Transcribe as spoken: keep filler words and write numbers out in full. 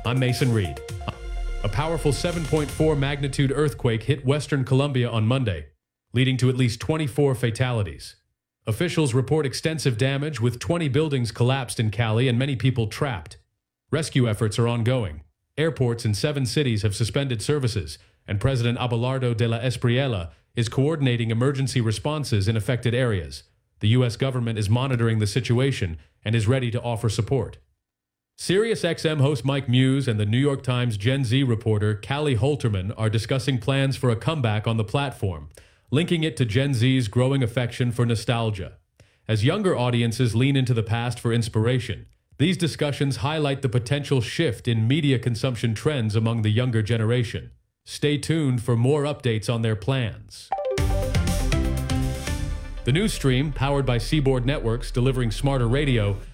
I'm Mason Reed. A powerful seven point four magnitude earthquake hit Western Colombia on Monday, leading to at least twenty-four fatalities. Officials report extensive damage, with twenty buildings collapsed in Cali and many people trapped. Rescue efforts are ongoing. Airports in seven cities have suspended services, and President Abelardo de la Espriella is coordinating emergency responses in affected areas. The U S government is monitoring the situation and is ready to offer support. SiriusXM host Mike Muse and the New York Times Gen Z reporter Callie Holterman are discussing plans for a comeback on the platform, linking it to Gen Z's growing affection for nostalgia. As younger audiences lean into the past for inspiration, these discussions highlight the potential shift in media consumption trends among the younger generation. Stay tuned for more updates on their plans. The news stream, powered by Seaboard Networks, delivering smarter radio,